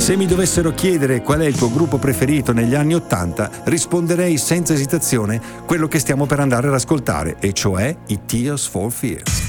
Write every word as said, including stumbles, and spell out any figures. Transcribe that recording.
Se mi dovessero chiedere qual è il tuo gruppo preferito negli anni Ottanta, risponderei senza esitazione quello che stiamo per andare ad ascoltare, e cioè i Tears for Fears.